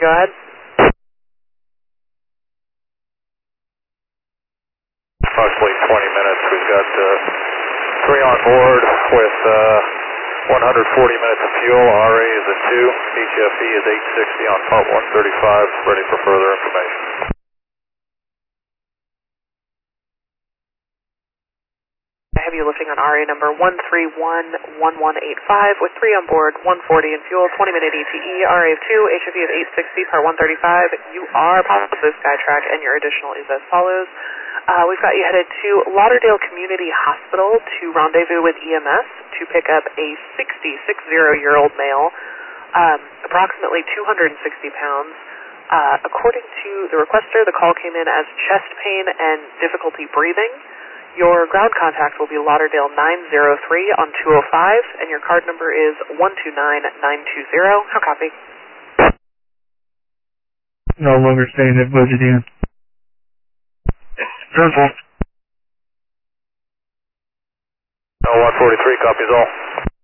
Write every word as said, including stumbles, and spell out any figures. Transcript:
go ahead. Approximately twenty minutes. We've got uh, three on board with uh, one hundred forty minutes of fuel. R A is a two. H F E is eight sixty on part one thirty-five. Ready for further information. I have you lifting on R A number one three one one one eight five with three on board, one forty in fuel, twenty minute E T E, R A of two, H F E of eight sixty, part one thirty-five. You are positive SkyTrack, and your additional is as follows. Uh, we've got you headed to Lauderdale Community Hospital to rendezvous with E M S to pick up a sixty-six-year-old male, um, approximately two hundred sixty pounds. Uh, according to the requester, the call came in as chest pain and difficulty breathing. Your ground contact will be Lauderdale nine zero three on two oh five, and your card number is one two nine nine two zero. How copy? No longer staying at budget in. No, one forty-three, copies all.